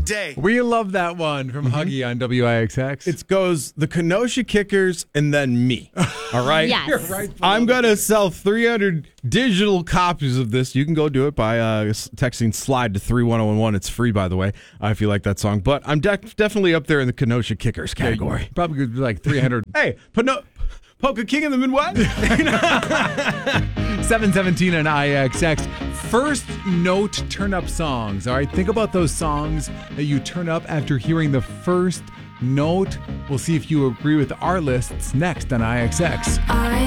day. We love that one from Huggy on WIXX. It goes the Kenosha Kickers and then me. All right? Yes. Right. I'm going to sell 300 digital copies of this. You can go do it by texting SLIDE to 31011. It's free, by the way, if you like that song. But I'm definitely up there in the Kenosha Kickers category. Probably could be like 300. Hey, Polka King in the Midwest? 717 on IXX. First note turn up songs. All right, think about those songs that you turn up after hearing the first note. We'll see if you agree with our lists next on IXX.